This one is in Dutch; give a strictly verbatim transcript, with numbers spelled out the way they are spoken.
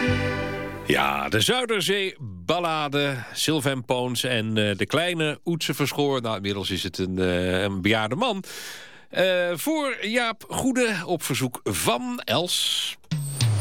Ja, de Zuiderzee-ballade, Sylvain Poons en uh, de kleine Oetse Verschoor. Nou, inmiddels is het een, uh, een bejaarde man. Uh, voor Jaap Goede op verzoek van Els.